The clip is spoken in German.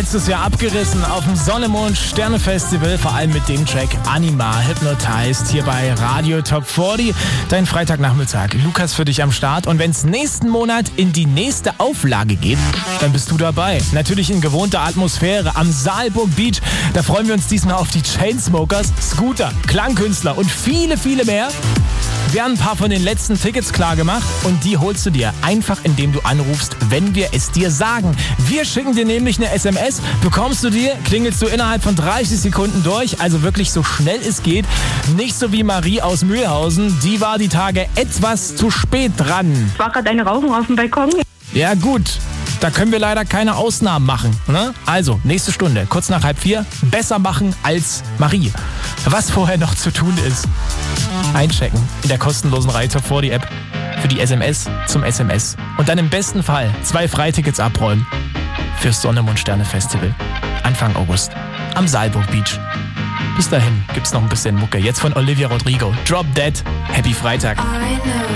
letztes Jahr abgerissen auf dem Sonne-Mond-Sterne-Festival, vor allem mit dem Track Anima Hypnotized hier bei Radio Top 40. Dein Freitagnachmittag. Lukas für dich am Start. Und wenn es nächsten Monat in die nächste Auflage geht, dann bist du dabei. Natürlich in gewohnter Atmosphäre am Saalburg Beach. Da freuen wir uns diesmal auf die Chainsmokers, Scooter, Klangkünstler und viele, viele mehr. Wir haben ein paar von den letzten Tickets klar gemacht und die holst du dir einfach, indem du anrufst, wenn wir es dir sagen. Wir schicken dir nämlich eine SMS, bekommst du die, klingelst du innerhalb von 30 Sekunden durch, also wirklich so schnell es geht. Nicht so wie Marie aus Mühlhausen, die war die Tage etwas zu spät dran. Es war gerade eine Rauchung auf dem Balkon. Ja gut, da können wir leider keine Ausnahmen machen. Ne? Also, nächste Stunde, kurz nach 3:30, besser machen als Marie. Was vorher noch zu tun ist, einchecken in der kostenlosen Radio Top 40 App für die SMS zum SMS. Und dann im besten Fall 2 Freitickets abräumen fürs Sonne-Mond-Sterne-Festival Anfang August am Saalburg Beach. Bis dahin gibt's noch ein bisschen Mucke. Jetzt von Olivia Rodrigo. Drop Dead. Happy Freitag.